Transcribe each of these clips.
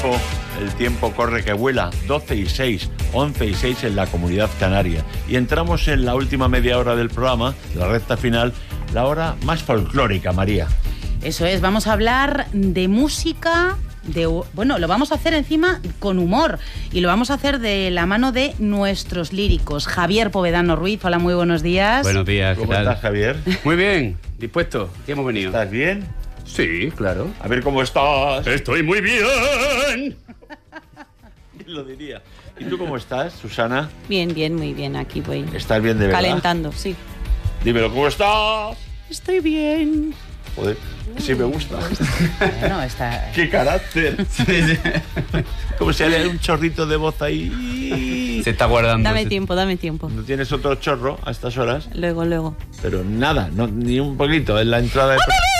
tiempo corre que vuela, 12:06, 11:06 en la Comunidad Canaria. Y entramos en la última media hora del programa, la recta final, la hora más folclórica, María. Eso es, vamos a hablar de música, bueno, lo vamos a hacer encima con humor y lo vamos a hacer de la mano de nuestros líricos. Javier Povedano Ruiz, hola, muy buenos días. Buenos días, ¿qué ¿Cómo tal? estás, Javier? Muy bien, dispuesto, ¿qué hemos venido? ¿Estás bien? Sí, claro. A ver cómo estás. Estoy muy bien. ¿Quién lo diría? ¿Y tú cómo estás, Susana? Bien, bien, muy bien, aquí voy. ¿Estás bien de verdad? Calentando, sí. Dímelo, ¿cómo estás? Estoy bien. Joder, sí me gusta. Bueno, está... ¡Qué carácter! Como si le un chorrito de voz ahí. Se está guardando. Dame tiempo, dame tiempo. ¿No tienes otro chorro a estas horas? Luego. Pero nada, no, ni un poquito en la entrada de...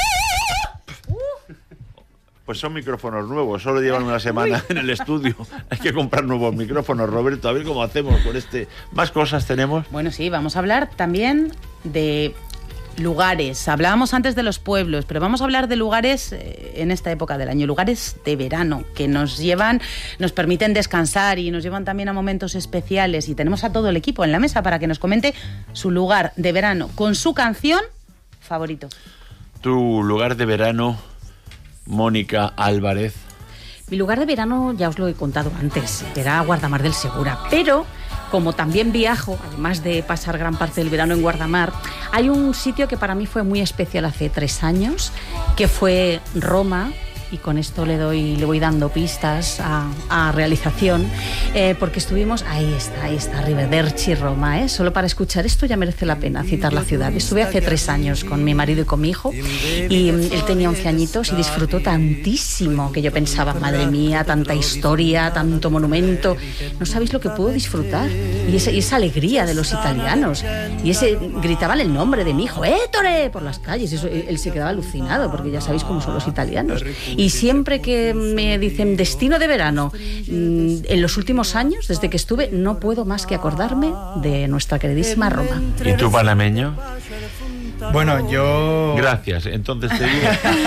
Pues son micrófonos nuevos, solo llevan una semana en el estudio. Hay que comprar nuevos micrófonos, Roberto, a ver cómo hacemos con este. ¿Más cosas tenemos? Bueno, sí, vamos a hablar también de lugares. Hablábamos antes de los pueblos, pero vamos a hablar de lugares en esta época del año, lugares de verano que nos permiten descansar y nos llevan también a momentos especiales. Y tenemos a todo el equipo en la mesa para que nos comente su lugar de verano con su canción favorito. Tu lugar de verano, Mónica Álvarez. Mi lugar de verano, ya os lo he contado antes, era Guardamar del Segura, pero como también viajo, además de pasar gran parte del verano en Guardamar, hay un sitio que para mí fue muy especial hace 3 años, que fue Roma. Y con esto le voy dando pistas a realización, porque estuvimos, ahí está, Arrivederci Roma, solo para escuchar esto ya merece la pena citar la ciudad. Estuve hace 3 años con mi marido y con mi hijo, y él tenía 11 añitos y disfrutó tantísimo que yo pensaba, madre mía, tanta historia, tanto monumento, no sabéis lo que puedo disfrutar, y esa alegría de los italianos, y gritaban el nombre de mi hijo, ¡Ettore!, por las calles, él se quedaba alucinado, porque ya sabéis cómo son los italianos. Y siempre que me dicen destino de verano, en los últimos años, desde que estuve, no puedo más que acordarme de nuestra queridísima Roma. ¿Y tú, panameño? Bueno, yo... Gracias, entonces te digo...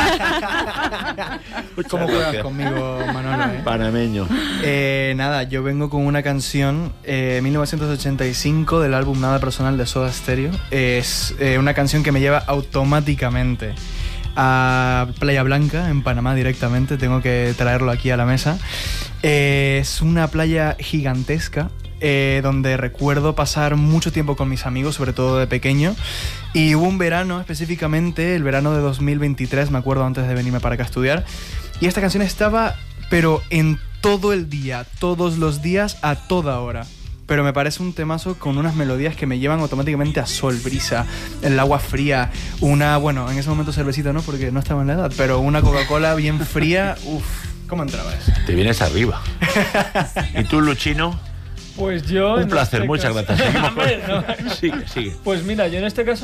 ¿Cómo juegas conmigo, Manolo? Panameño. Nada, yo vengo con una canción 1985 del álbum Nada Personal de Soda Stereo. Es una canción que me lleva automáticamente a Playa Blanca, en Panamá directamente. Tengo que traerlo aquí a la mesa. Es una playa gigantesca, donde recuerdo pasar mucho tiempo con mis amigos, sobre todo de pequeño. Y hubo un verano, específicamente el verano de 2023, me acuerdo, antes de venirme para acá a estudiar, y esta canción estaba, pero en todo el día, todos los días, a toda hora. Pero me parece un temazo con unas melodías que me llevan automáticamente a sol, brisa, el agua fría, bueno, en ese momento cervecita no, porque no estaba en la edad, pero una Coca-Cola bien fría, ¿cómo entraba eso? Te vienes arriba. ¿Y tú, Luchino? Pues yo... Un placer, muchas caso... gracias. Seguimos con... Hombre, no. Sigue. Pues mira, yo en este caso